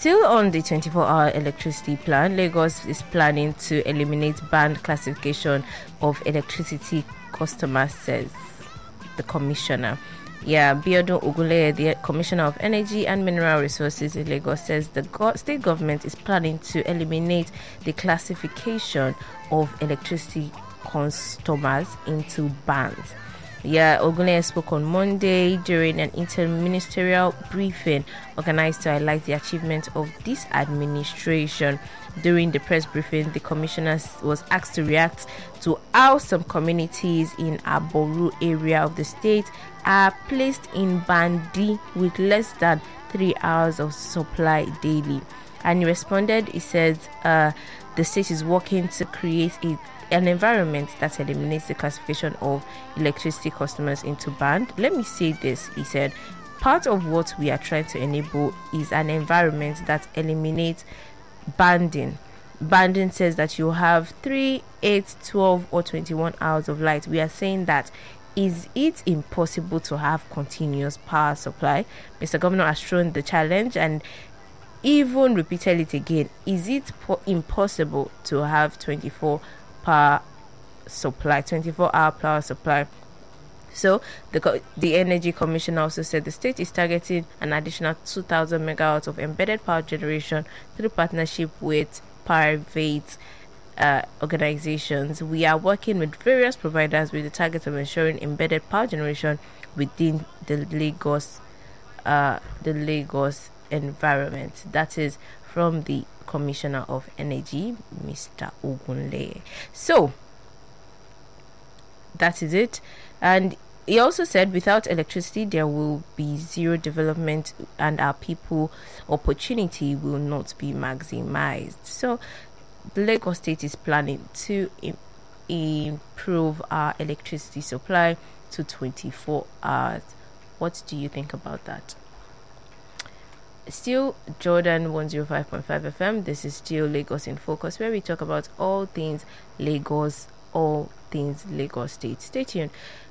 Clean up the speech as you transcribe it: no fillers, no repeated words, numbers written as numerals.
Still on the 24-hour electricity plan, Lagos is planning to eliminate banned classification of electricity customers, says the commissioner. Biodun Ogunleye, the Commissioner of Energy and Mineral Resources in Lagos, says the state government is planning to eliminate the classification of electricity customers into bands. Ogunleye spoke on Monday during an interministerial briefing organized to highlight the achievements of this administration. During the press briefing, the commissioner was asked to react to how some communities in Aboru area of the state are placed in Band D with less than 3 hours of supply daily. And he responded, he said, the state is working to create an environment that eliminates the classification of electricity customers into band. Let me say this, he said, part of what we are trying to enable is an environment that eliminates banding. Banding says that you have 3, 8, 12 or 21 hours of light. We are saying that is it impossible to have continuous power supply? Mr. Governor has thrown the challenge and even repeated it again. Is it impossible to have 24-hour power supply? So the Energy Commission also said the state is targeting an additional 2,000 megawatts of embedded power generation through partnership with private organizations. We are working with various providers with the target of ensuring embedded power generation within the Lagos environment. That is from the Commissioner of Energy, Mr. Ogunleye. So that is it. And he also said without electricity there will be zero development and our people opportunity will not be maximized. So the Lagos state is planning to improve our electricity supply to 24 hours. What do you think about that? Still Jordan 105.5 FM. This is still Lagos in Focus, where we talk about all things Lagos State. Stay tuned.